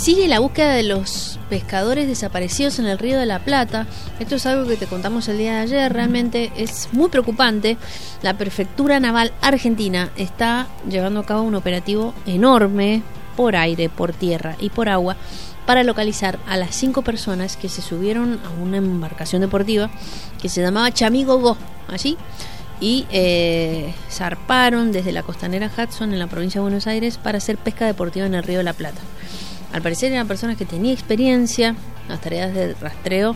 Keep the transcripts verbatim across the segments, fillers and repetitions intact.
sigue la búsqueda de los pescadores desaparecidos en el Río de la Plata. Esto es algo que te contamos el día de ayer. Realmente es muy preocupante. La Prefectura Naval Argentina está llevando a cabo un operativo enorme por aire, por tierra y por agua para localizar a las cinco personas que se subieron a una embarcación deportiva que se llamaba Chamigo Go, allí, y eh, zarparon desde la costanera Hudson en la provincia de Buenos Aires para hacer pesca deportiva en el Río de la Plata. Al parecer eran personas que tenían experiencia. Las tareas de rastreo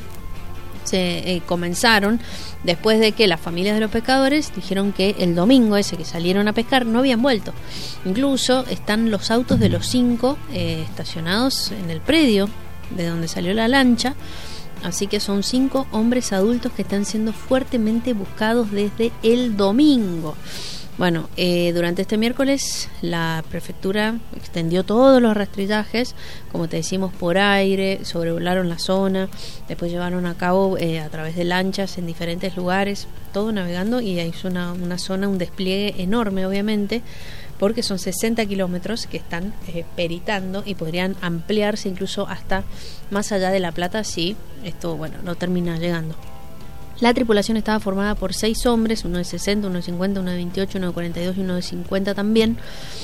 se eh, comenzaron después de que las familias de los pescadores dijeron que el domingo ese que salieron a pescar no habían vuelto. Incluso están los autos de los cinco eh, estacionados en el predio de donde salió la lancha. Así que son cinco hombres adultos que están siendo fuertemente buscados desde el domingo. Bueno, eh, durante este miércoles la prefectura extendió todos los rastrillajes, como te decimos, por aire, sobrevolaron la zona, después llevaron a cabo eh, a través de lanchas en diferentes lugares, todo navegando, y hay una, una zona, un despliegue enorme obviamente, porque son sesenta kilómetros que están eh, peritando y podrían ampliarse incluso hasta más allá de La Plata si esto, bueno, no termina llegando. La tripulación estaba formada por seis hombres, uno de sesenta, uno de cincuenta, uno de veintiocho, uno de cuarenta y dos y uno de cincuenta también.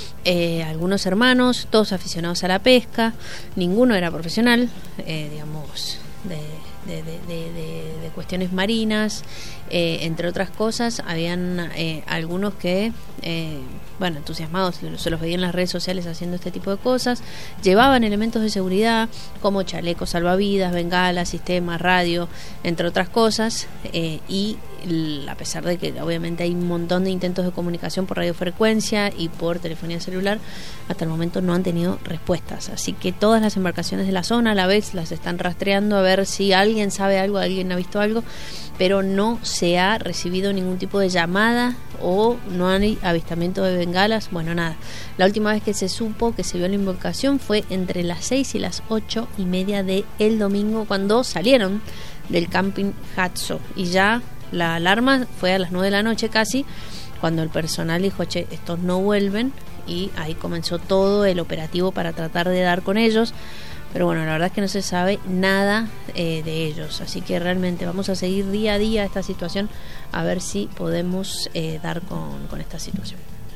Eh, algunos hermanos, todos aficionados a la pesca, ninguno era profesional, eh, digamos, de, de, de, de, de, de cuestiones marinas, eh, entre otras cosas. Habían eh, algunos que, eh, bueno, entusiasmados, se los veía en las redes sociales haciendo este tipo de cosas. Llevaban elementos de seguridad como chalecos salvavidas, bengalas, sistemas, radio, entre otras cosas, eh, y a pesar de que obviamente hay un montón de intentos de comunicación por radiofrecuencia y por telefonía celular, hasta el momento no han tenido respuestas. Así que todas las embarcaciones de la zona a la vez las están rastreando a ver si alguien sabe algo, alguien ha visto algo, pero no se ha recibido ningún tipo de llamada o no hay avistamiento de bengalas. Bueno, nada. La última vez que se supo que se vio la invocación fue entre las seis y las ocho y media de el domingo, cuando salieron del camping Hudson, y ya la alarma fue a las nueve de la noche casi, cuando el personal dijo, che, estos no vuelven, y ahí comenzó todo el operativo para tratar de dar con ellos. Pero bueno, la verdad es que no se sabe nada eh, de ellos, así que realmente vamos a seguir día a día esta situación, a ver si podemos eh, dar con, con esta situación.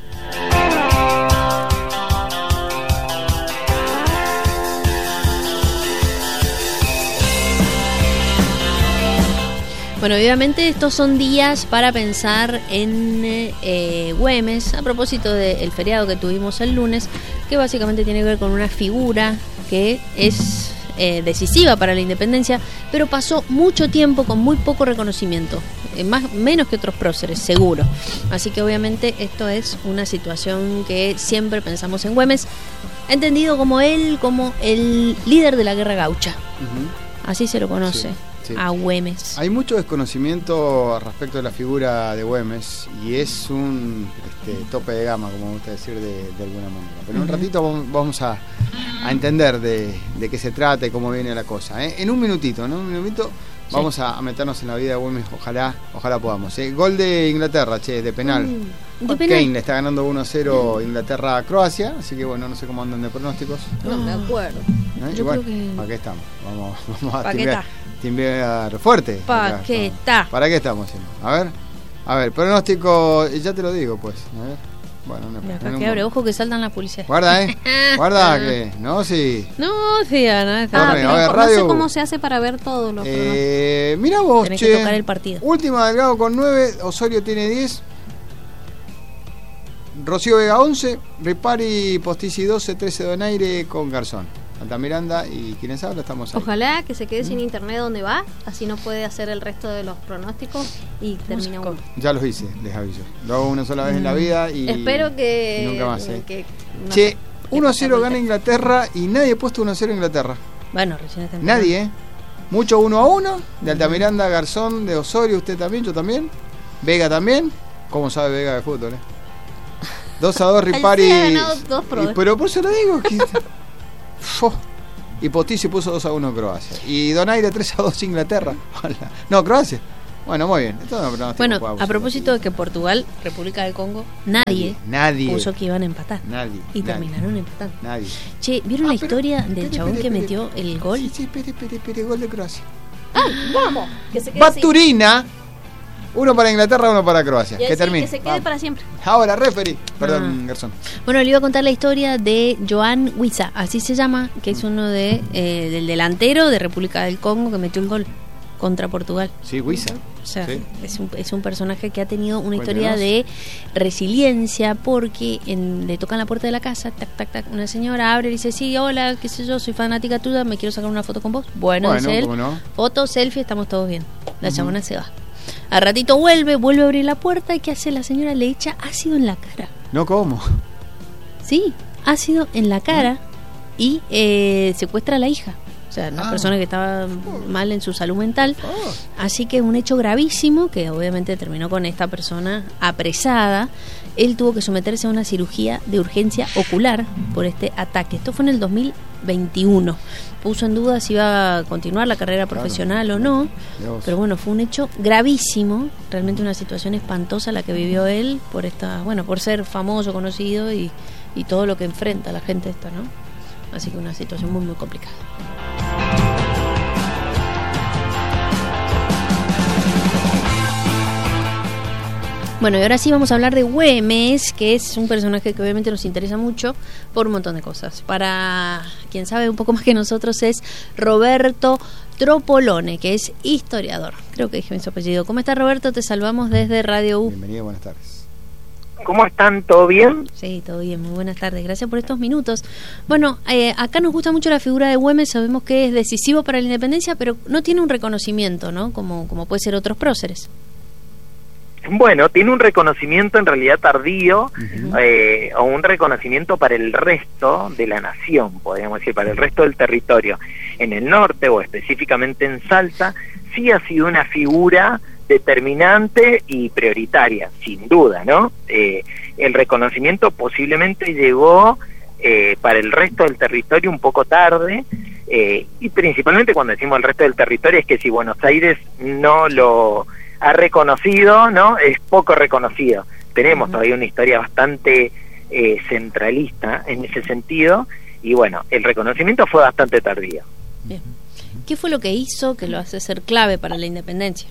Bueno, obviamente estos son días para pensar en eh, Güemes, a propósito del feriado que tuvimos el lunes, que básicamente tiene que ver con una figura que es eh, decisiva para la independencia, pero pasó mucho tiempo con muy poco reconocimiento, eh, más menos que otros próceres, seguro. Así que obviamente esto es una situación que siempre pensamos en Güemes, entendido como él, como el líder de la guerra gaucha. Uh-huh. Así se lo conoce. Sí. Sí. A Güemes. Hay mucho desconocimiento respecto de la figura de Güemes y es un este, tope de gama, como me gusta decir de, de alguna manera. Pero uh-huh. un ratito vamos, vamos a, a entender de, de qué se trata y cómo viene la cosa. ¿eh? En un minutito, ¿no? Un minutito vamos sí. a, a meternos en la vida de Güemes, ojalá, ojalá podamos. ¿eh? Gol de Inglaterra, che, de penal. Mm, de penal. Kane le está ganando uno a cero Inglaterra a Croacia, así que bueno, no sé cómo andan de pronósticos. No, me acuerdo. ¿Eh? Yo Igual, creo que... ¿para qué estamos? Vamos, vamos a ¿Para timbear, timbear fuerte. ¿Para qué está? ¿Para qué estamos haciendo? A ver, a ver, pronóstico, ya te lo digo pues. A ver. Bueno, no, acá que abre, ojo que saltan las policías. Guarda, eh. Guarda que. No, sí. No, sí, Ana. Ah, pero a ver, no sé cómo se hace para ver todo lo eh, Mirá vos, tenés che. que tocar el partido. Última Delgado con nueve, Osorio tiene diez, Rocío Vega once, Ripari Postisi doce, trece Donaire con Garzón. Altamiranda y quienes habla, estamos ahí. Ojalá que se quede ¿Mm? sin internet donde va, así no puede hacer el resto de los pronósticos y termina uno. Ya los hice, les aviso. Lo hago una sola vez mm. en la vida y espero que y nunca más. ¿eh? Que, no che, sé, uno a cero gana Inglaterra y nadie ha puesto uno a cero Inglaterra. Bueno, recién está nadie, ¿eh? Mucho uno a uno, de Altamiranda, Garzón, de Osorio, usted también, yo también. Vega también. ¿Cómo sabe Vega de fútbol, eh? dos a dos Ripari. Dos y, pero por eso lo digo. Que... y Postisi puso dos a uno Croacia. Y Donaire tres a dos Inglaterra. No, Croacia. Bueno, muy bien. Esto no, no bueno, a propósito de que Portugal, República del Congo, nadie, nadie puso que iban a empatar. Nadie. Y nadie, terminaron empatando. Nadie. Che, ¿vieron ah, la pero, historia del espere, chabón espere, que espere. metió el gol? Sí, sí, espere, espere, espere, gol de Croacia. ¡Ah, vamos! Que se quede Baturina. Así. Uno para Inglaterra, uno para Croacia. Y que termine. Que se quede vamos. para siempre. Ahora, referee. Perdón, ah. Garzón. Bueno, le iba a contar la historia de Joan Wissa, así se llama, que es uno de eh, del delantero de República del Congo que metió el gol contra Portugal. Sí, Wissa. O sea, sí. es, un, es un personaje que ha tenido una Cuéntanos. historia de resiliencia porque en, le tocan la puerta de la casa, tac, tac, tac, una señora abre y dice, sí, hola, qué sé yo, soy fanática tuya, me quiero sacar una foto con vos. Bueno, Bueno, dice él, ¿cómo no? foto, selfie, estamos todos bien. La Uh-huh. chabona se va. Al ratito vuelve, vuelve a abrir la puerta y ¿qué hace la señora? Le echa ácido en la cara. No, ¿cómo? Sí, ácido en la cara y eh, secuestra a la hija. O sea, una Ah. persona que estaba mal en su salud mental. Oh. Así que un hecho gravísimo que obviamente terminó con esta persona apresada. Él tuvo que someterse a una cirugía de urgencia ocular por este ataque. Esto fue en el dos mil veintiuno. Puso en duda si iba a continuar la carrera profesional Claro. o no. Dios. Pero bueno, fue un hecho gravísimo. Realmente una situación espantosa la que vivió él por esta, bueno, por ser famoso, conocido y, y todo lo que enfrenta la gente esto, ¿no? Así que una situación muy, muy complicada. Bueno, y ahora sí vamos a hablar de Güemes, que es un personaje que obviamente nos interesa mucho por un montón de cosas. Para quien sabe un poco más que nosotros es Roberto Tropolone, que es historiador. Creo que dije bien su apellido. ¿Cómo estás, Roberto? Te salvamos desde Radio U. Bienvenido, buenas tardes. ¿Cómo están? ¿Todo bien? Sí, todo bien. Muy buenas tardes. Gracias por estos minutos. Bueno, eh, acá nos gusta mucho la figura de Güemes. Sabemos que es decisivo para la independencia, pero no tiene un reconocimiento, ¿no? Como, como puede ser otros próceres. Bueno, tiene un reconocimiento en realidad tardío, Uh-huh. eh, o un reconocimiento para el resto de la nación, podríamos decir, para el resto del territorio. En el norte, o específicamente en Salta, sí ha sido una figura determinante y prioritaria, sin duda, ¿no? Eh, el reconocimiento posiblemente llegó eh, para el resto del territorio un poco tarde, eh, y principalmente cuando decimos el resto del territorio es que si Buenos Aires no lo ha reconocido, ¿no? Es poco reconocido. Tenemos uh-huh. todavía una historia bastante eh, centralista en ese sentido, y bueno, el reconocimiento fue bastante tardío. Bien. ¿Qué fue lo que hizo que lo hace ser clave para la independencia?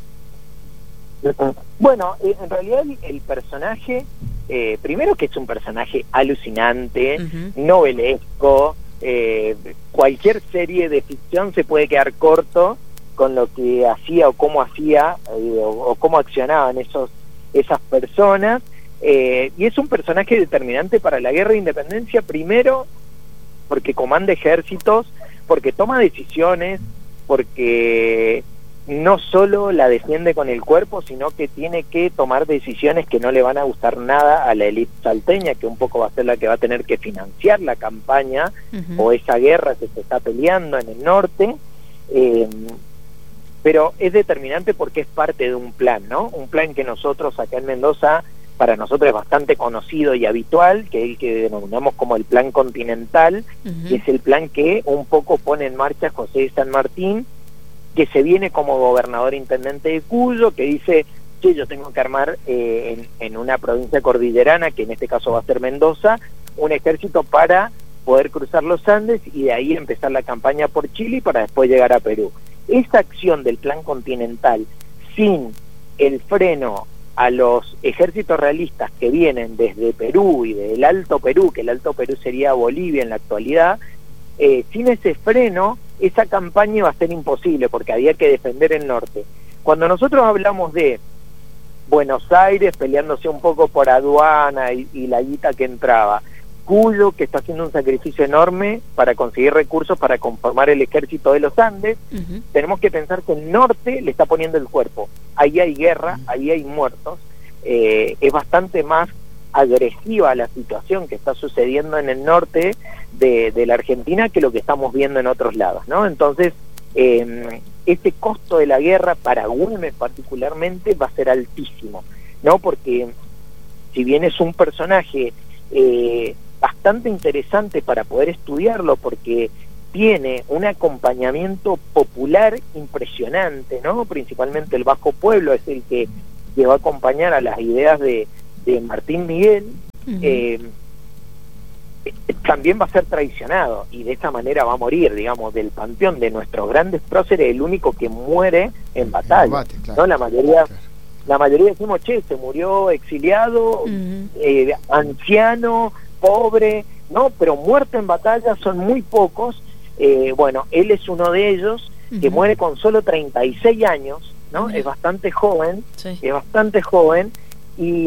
Bueno, eh, en realidad el, el personaje, eh, primero que es un personaje alucinante, uh-huh. novelesco, eh, cualquier serie de ficción se puede quedar corto con lo que hacía o cómo hacía eh, o, o cómo accionaban esos esas personas, eh, y es un personaje determinante para la guerra de independencia, primero porque comanda ejércitos, porque toma decisiones, porque no solo la defiende con el cuerpo, sino que tiene que tomar decisiones que no le van a gustar nada a la élite salteña, que un poco va a ser la que va a tener que financiar la campaña uh-huh. o esa guerra que se está peleando en el norte. eh, pero es determinante porque es parte de un plan, ¿no? Un plan que nosotros acá en Mendoza, para nosotros es bastante conocido y habitual, que es el que denominamos como el Plan Continental, uh-huh. que es el plan que un poco pone en marcha José de San Martín, que se viene como gobernador intendente de Cuyo, que dice, sí, yo tengo que armar eh, en, en una provincia cordillerana, que en este caso va a ser Mendoza, un ejército para poder cruzar los Andes y de ahí empezar la campaña por Chile para después llegar a Perú. Esta acción del Plan Continental, sin el freno a los ejércitos realistas que vienen desde Perú y del Alto Perú, que el Alto Perú sería Bolivia en la actualidad, eh, sin ese freno, esa campaña iba a ser imposible porque había que defender el norte. Cuando nosotros hablamos de Buenos Aires peleándose un poco por aduana y, y la guita que entraba, Cuyo, que está haciendo un sacrificio enorme para conseguir recursos para conformar el ejército de los Andes, uh-huh. tenemos que pensar que el norte le está poniendo el cuerpo. Ahí hay guerra, uh-huh. ahí hay muertos, eh, es bastante más agresiva la situación que está sucediendo en el norte de, de la Argentina que lo que estamos viendo en otros lados, ¿no? Entonces, eh, este costo de la guerra para Güemes particularmente va a ser altísimo, ¿no? Porque si bien es un personaje eh, bastante interesante para poder estudiarlo, porque tiene un acompañamiento popular impresionante, ¿no? Principalmente el Bajo Pueblo es el que, que va a acompañar a las ideas de, de Martín Miguel. Uh-huh. eh, también va a ser traicionado y de esa manera va a morir, digamos, del panteón de nuestros grandes próceres, el único que muere en batalla, combate, claro. ¿no? La mayoría, claro. la mayoría decimos, che, se murió exiliado, uh-huh. eh, anciano, pobre, no, pero muerto en batalla son muy pocos. Eh, bueno, él es uno de ellos que uh-huh. muere con solo treinta y seis años, ¿no? Uh-huh. Es bastante joven, sí. es bastante joven y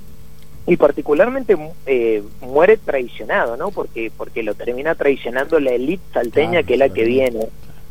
y particularmente eh, muere traicionado, ¿no? Porque porque lo termina traicionando la élite salteña, claro, que es la que viene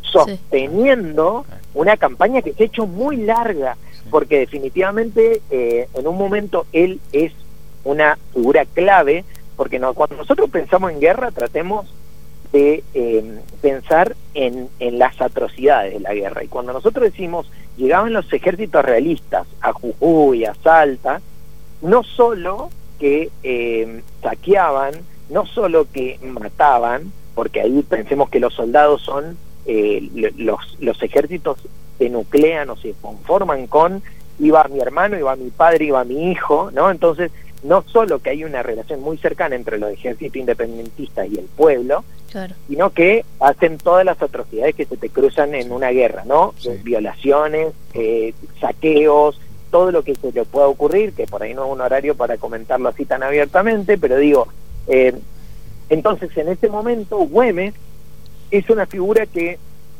sosteniendo sí. una campaña que se ha hecho muy larga, sí. porque definitivamente eh, en un momento él es una figura clave, porque no, cuando nosotros pensamos en guerra tratemos de eh, pensar en, en las atrocidades de la guerra, y cuando nosotros decimos llegaban los ejércitos realistas a Jujuy, a Salta, no solo que eh, saqueaban, no solo que mataban, porque ahí pensemos que los soldados son, eh, los, los ejércitos se nuclean o se conforman con, iba mi hermano, iba mi padre, iba mi hijo, ¿no? Entonces, no solo que hay una relación muy cercana entre los ejércitos independentistas y el pueblo, claro. sino que hacen todas las atrocidades que se te cruzan en una guerra, ¿no? Sí. Violaciones, eh, saqueos, todo lo que se le pueda ocurrir, que por ahí no es un horario para comentarlo así tan abiertamente, pero digo, eh, entonces en este momento Güemes es una figura que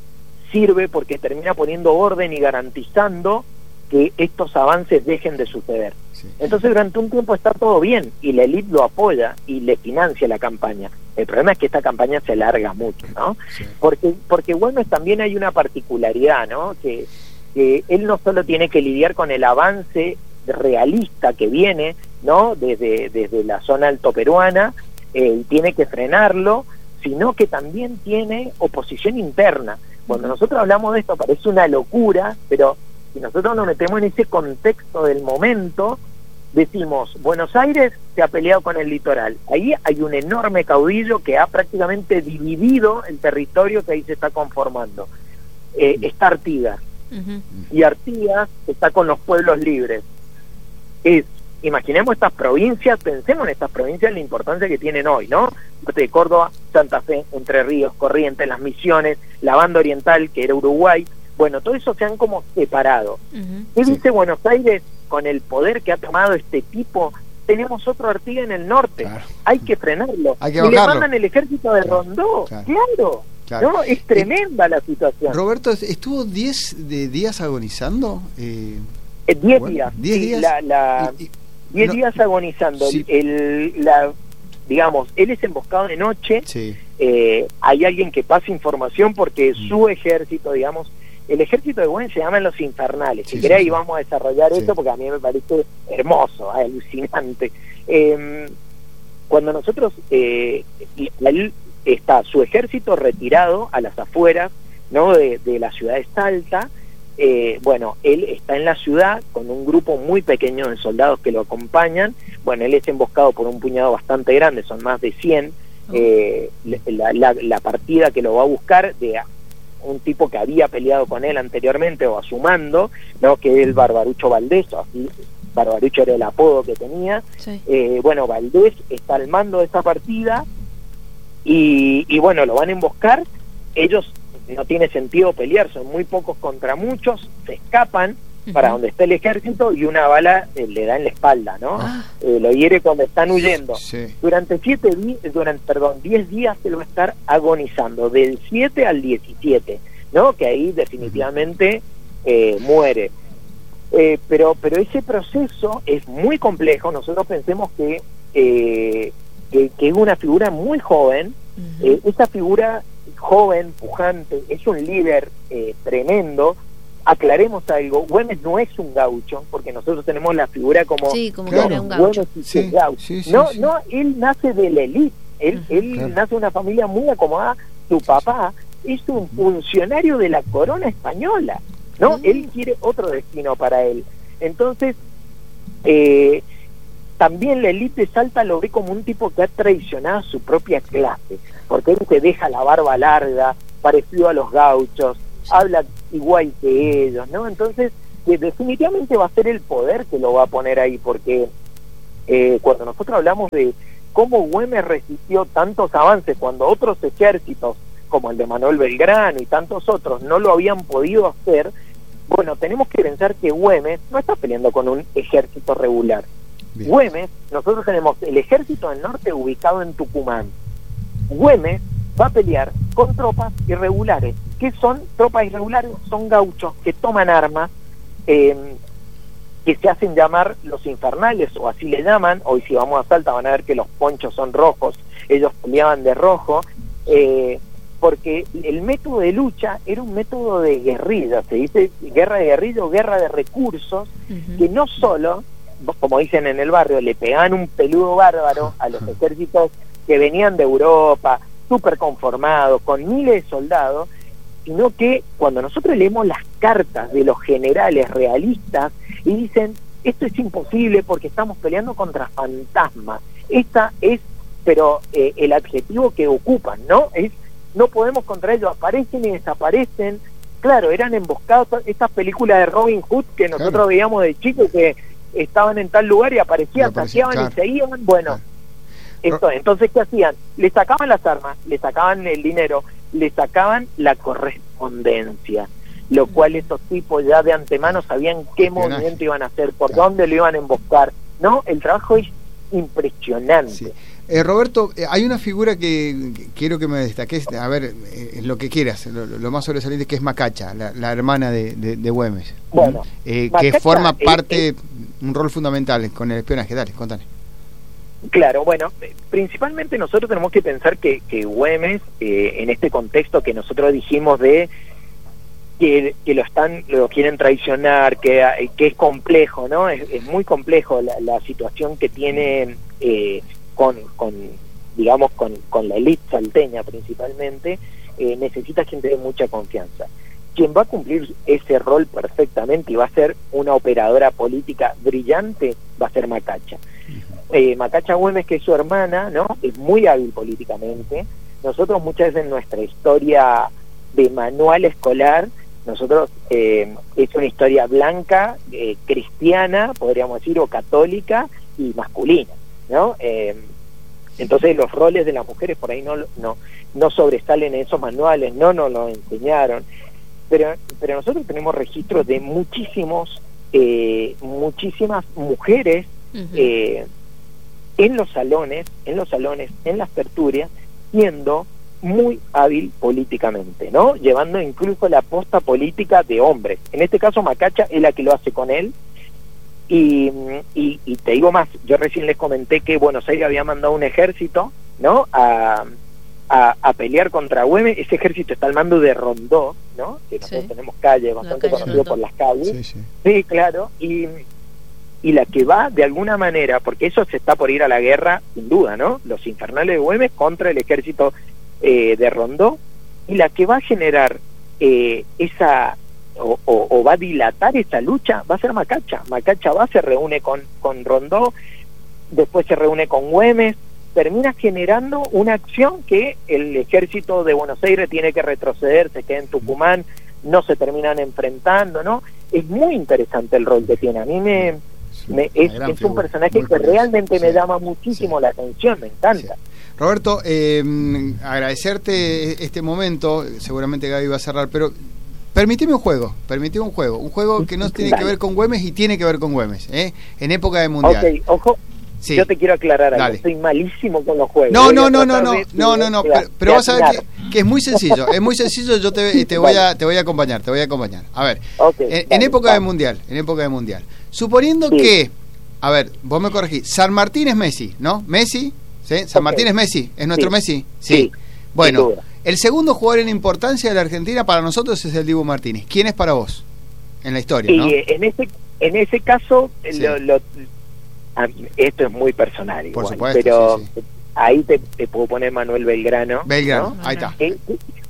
sirve porque termina poniendo orden y garantizando que estos avances dejen de suceder. Sí. Entonces durante un tiempo está todo bien y la élite lo apoya y le financia la campaña. El problema es que esta campaña se alarga mucho, ¿no? Sí. Porque porque Güemes también hay una particularidad, ¿no? Que que él no solo tiene que lidiar con el avance realista que viene, ¿no? Desde, desde la zona altoperuana, eh, tiene que frenarlo, sino que también tiene oposición interna. Cuando nosotros hablamos de esto parece una locura, pero si nosotros nos metemos en ese contexto del momento, decimos, Buenos Aires se ha peleado con el litoral. Ahí hay un enorme caudillo que ha prácticamente dividido el territorio que ahí se está conformando. Eh, está Artigas. Uh-huh. Y Artigas está con los pueblos libres. Es, imaginemos estas provincias, pensemos en estas provincias, la importancia que tienen hoy, ¿no? De Córdoba, Santa Fe, Entre Ríos, Corrientes, Las Misiones, la banda oriental, que era Uruguay. Bueno, todo eso se han como separado. Uh-huh. ¿Qué dice Buenos Aires con el poder que ha tomado este tipo? Tenemos otro Artigas en el norte, claro. hay que frenarlo. Hay que y le mandan el ejército de claro. Rondó, claro. claro. Claro. No, es tremenda eh, la situación. Roberto, ¿estuvo diez de días agonizando? Eh, eh, diez bueno, días. Diez sí, días. La, la, y, y, diez no, días agonizando. Sí. El, la, digamos, él es emboscado de noche. Sí. Eh, hay alguien que pasa información porque mm. su ejército, digamos, el ejército de Güemes se llaman los infernales. Sí, si querés, sí, sí. vamos a desarrollar sí. esto porque a mí me parece hermoso, alucinante. Eh, cuando nosotros, eh, la, está su ejército retirado a las afueras, ¿no? de, de la ciudad de Salta. Eh, bueno, él está en la ciudad con un grupo muy pequeño de soldados que lo acompañan. Bueno, él es emboscado por un puñado bastante grande, son más de cien. Eh, la, la, la partida que lo va a buscar de un tipo que había peleado con él anteriormente o a su mando, ¿no? que es el Barbarucho Valdés, así, Barbarucho era el apodo que tenía. Sí. Eh, bueno, Valdés está al mando de esa partida. Y, y bueno, lo van a emboscar, ellos no tiene sentido pelear, son muy pocos contra muchos, se escapan uh-huh. para donde está el ejército y una bala eh, le da en la espalda, ¿no? Ah. Eh, lo hiere cuando están huyendo. Sí. Durante siete di- durante, perdón, diez días se lo va a estar agonizando, del siete al diecisiete, ¿no? Que ahí definitivamente eh, muere. Eh, pero, pero ese proceso es muy complejo, nosotros pensemos que... Eh, Que, que es una figura muy joven, uh-huh. eh, esa figura joven, pujante, es un líder eh, tremendo. Aclaremos algo, Güemes no es un gaucho, porque nosotros tenemos la figura como, sí, como claro, que era un gaucho. Sí, gaucho. Sí, sí, no, sí. no, él nace de la élite, él, uh-huh, él claro. nace de una familia muy acomodada, su papá es un funcionario de la corona española, ¿no? Uh-huh. Él quiere otro destino para él. Entonces, eh, también la élite de Salta lo ve como un tipo que ha traicionado a su propia clase, porque él se deja la barba larga, parecido a los gauchos, habla igual que ellos, ¿no? Entonces, eh, definitivamente va a ser el poder que lo va a poner ahí, porque eh, cuando nosotros hablamos de cómo Güemes resistió tantos avances cuando otros ejércitos, como el de Manuel Belgrano y tantos otros, no lo habían podido hacer, bueno, tenemos que pensar que Güemes no está peleando con un ejército regular. Bien. Güemes, nosotros tenemos el ejército del norte ubicado en Tucumán. Güemes va a pelear con tropas irregulares. ¿Qué son tropas irregulares? Son gauchos que toman armas, eh, que se hacen llamar los infernales, o así le llaman. Hoy si vamos a Salta van a ver que los ponchos son rojos, ellos peleaban de rojo, eh, porque el método de lucha era un método de guerrilla, se dice guerra de guerrilla o guerra de recursos, uh-huh. que no solo, como dicen en el barrio, le pegaban un peludo bárbaro a los ejércitos que venían de Europa, súper conformados, con miles de soldados, sino que cuando nosotros leemos las cartas de los generales realistas y dicen, esto es imposible porque estamos peleando contra fantasmas, esta es, pero eh, el adjetivo que ocupan, ¿no? Es, no podemos contra ellos, aparecen y desaparecen. Claro, eran emboscados, estas películas de Robin Hood que nosotros claro. veíamos de chicos, que estaban en tal lugar y aparecían, saqueaban claro. y se iban, bueno... Claro. Esto, entonces, ¿qué hacían? Le sacaban las armas, le sacaban el dinero, le sacaban la correspondencia, lo cual estos tipos ya de antemano sabían qué movimiento iban a hacer, por claro. dónde lo iban a emboscar, ¿no? El trabajo es impresionante. Sí. Eh, Roberto, eh, hay una figura que, que quiero que me destaques, a ver, eh, lo que quieras, lo, lo más sobresaliente, que es Macacha, la, la hermana de, de, de Güemes, bueno, eh, Macacha, que forma parte, eh, un rol fundamental con el espionaje. Dale, contame. Claro, bueno, principalmente nosotros tenemos que pensar que, que Güemes, eh, en este contexto que nosotros dijimos de que, que lo están, lo quieren traicionar, que, que es complejo, ¿no? Es, es muy complejo la, la situación que tiene eh, con, con, digamos, con, con la élite salteña principalmente. Eh, necesita gente de mucha confianza. Quien va a cumplir ese rol perfectamente y va a ser una operadora política brillante va a ser Macacha. Eh, Macacha Güemes, que es su hermana, ¿no? Es muy hábil políticamente. Nosotros muchas veces en nuestra historia de manual escolar, nosotros eh, es una historia blanca, eh, cristiana, podríamos decir, o católica y masculina, ¿no? Eh, entonces los roles de las mujeres por ahí no no no sobresalen en esos manuales, no nos lo enseñaron, pero pero nosotros tenemos registros de muchísimos eh, muchísimas mujeres uh-huh. eh, en los salones, en los salones, en las tertulias, siendo muy hábil políticamente, ¿no? Llevando incluso la posta política de hombres. En este caso Macacha es la que lo hace con él. Y, y, y te digo más, yo recién les comenté que Buenos Aires había mandado un ejército, ¿no? A, a, a pelear contra Güemes. Ese ejército está al mando de Rondó, ¿no? Que nosotros sí. tenemos calles bastante conocidos por las calles. Sí, sí. sí claro. Y y la que va de alguna manera, porque eso se está por ir a la guerra sin duda, ¿no? Los infernales de Güemes contra el ejército eh, de Rondó, y la que va a generar eh, esa o, o, o va a dilatar esa lucha va a ser Macacha. Macacha va, se reúne con, con Rondó, después se reúne con Güemes, termina generando una acción que el ejército de Buenos Aires tiene que retroceder, se queda en Tucumán, no se terminan enfrentando, ¿no? Es muy interesante el rol que tiene. A mí me Me, es, es un personaje que realmente sí, me llama muchísimo sí. la atención, me encanta. Sí. Roberto, eh, agradecerte este momento, seguramente Gaby va a cerrar, pero permíteme un juego, permíteme un juego, un juego que no tiene Dale. que ver con Güemes y tiene que ver con Güemes, ¿eh? En época de Mundial. Ok, ojo, sí. yo te quiero aclarar algo, Dale. Soy malísimo con los juegos. No, no, no, no, no, no, no, no, pero, pero vas a ver que, que es muy sencillo, es muy sencillo, yo te, te voy a te voy a acompañar, te voy a acompañar. A ver, okay, en, dale, en época dale. de Mundial, en época de Mundial. Suponiendo sí. que, a ver, vos me corregís, San Martín es Messi, ¿no? Messi, ¿sí? San okay. Martín es Messi, ¿es nuestro sí. Messi? Sí. sí. Bueno, el segundo jugador en importancia de la Argentina para nosotros es el Dibu Martínez. ¿Quién es para vos en la historia, sí, no? En ese, en ese caso, sí. lo, lo, a, esto es muy personal igual, Por supuesto, pero sí, sí. ahí te, te puedo poner Manuel Belgrano. Belgrano, ¿no? ahí está. Eh,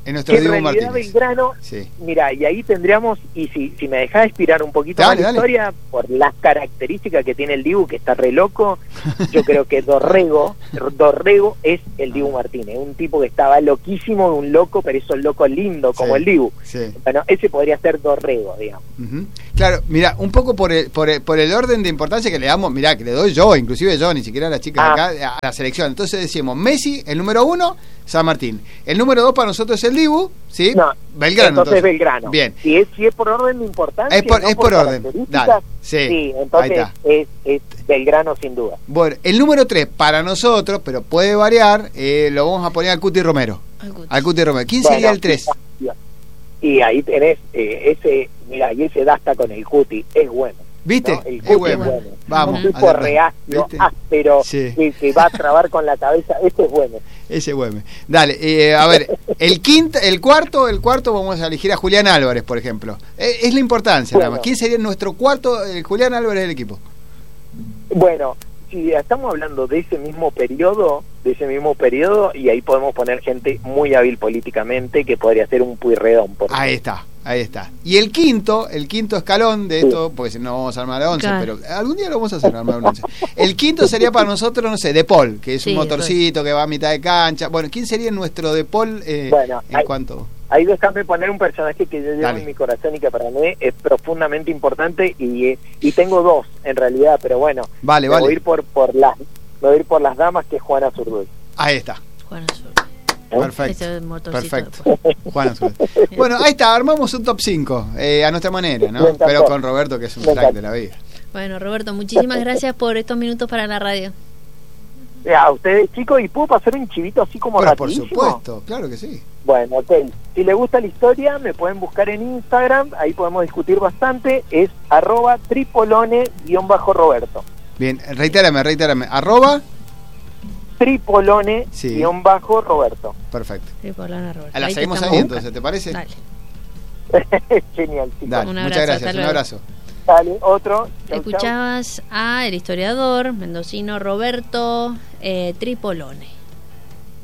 En nuestro que en Dibu realidad Martínez. Belgrano, Sí. mira, y ahí tendríamos, y si, si me dejás expirar un poquito Dale, más la dale. historia, por las características que tiene el Dibu, que está re loco, yo creo que Dorrego, Dorrego es el Dibu Martínez, un tipo que estaba loquísimo, un loco, pero es un loco lindo, como Sí, el Dibu. sí. Bueno, ese podría ser Dorrego, digamos. Uh-huh. Claro, mira, un poco por el, por el por el orden de importancia que le damos, mira, que le doy yo, inclusive yo, ni siquiera a las chicas Ah. acá, a la selección. Entonces decimos, Messi, el número uno, San Martín. El número dos para nosotros es el Dibu, ¿sí? No, Belgrano. entonces, Belgrano. Bien. Si es, si es por orden de importancia, Es por- no es por orden. características, Dale. Sí, entonces ahí está. es, es Belgrano sin duda. Bueno, el número tres para nosotros, pero puede variar, eh, lo vamos a poner al Cuti Romero. Al Cuti. Al Cuti Romero. ¿Quién Bueno, sería el tres? Y ahí tenés eh, ese, mira, y ese Dasta con el Cuti, es bueno. ¿Viste? ¿no? El Es Cuti bueno. es bueno. Vamos. Un tipo acertá. reacio, ¿Viste? áspero, Sí. que, que va a trabar con la cabeza, ese es bueno. Ese bueno. Dale, eh, a ver, el quinto, el cuarto, el cuarto vamos a elegir a Julián Álvarez, por ejemplo. Eh, es la importancia, Bueno. nada más. ¿Quién sería nuestro cuarto, el Julián Álvarez del equipo? Bueno, si estamos hablando de ese mismo periodo, de ese mismo periodo, y ahí podemos poner gente muy hábil políticamente, que podría ser un Pueyrredón, por Ahí ejemplo. está, ahí está. Y el quinto, el quinto escalón de Sí. esto, porque si no vamos a armar a once, Claro. pero algún día lo vamos a hacer, armar un once. El quinto sería para nosotros, no sé, De Paul, que es Sí, un motorcito que va a mitad de cancha. Bueno, ¿quién sería nuestro De Paul eh, Bueno, en ahí- cuanto? Ahí déjame poner un personaje que yo llevo Dale. en mi corazón y que para mí es profundamente importante, y, y tengo dos en realidad, pero bueno, Vale, me vale. voy a ir por, por las me voy a ir por las damas, que es Juana Zurduy. Ahí está. Juan Azul. Perfecto. Ese motorcito Perfecto. después. Juan Azul. Bueno, ahí está, armamos un top cinco, eh, a nuestra manera, Me ¿no? encantó. Pero con Roberto, que es un Me crack encantó. de la vida. Bueno, Roberto, muchísimas gracias por estos minutos para la radio. A ustedes, chicos, ¿y puedo pasar un chivito así como Bueno, por rapidísimo? supuesto, claro que sí. Bueno, ok. Si les gusta la historia, me pueden buscar en Instagram, ahí podemos discutir bastante, es arroba tripolone-roberto. Bien, reitérame, reitérame. Arroba. Tripolone-roberto. Perfecto. Sí, por Lana Roberto. La Ahí te seguimos estamos ahí buscando. entonces, ¿te parece? Dale. Genial, chicos. Dale, Un muchas abrazo, gracias, hasta un luego. abrazo. Dale, otro. Chau, chau. Escuchabas a el historiador mendocino Roberto eh, Tripolone.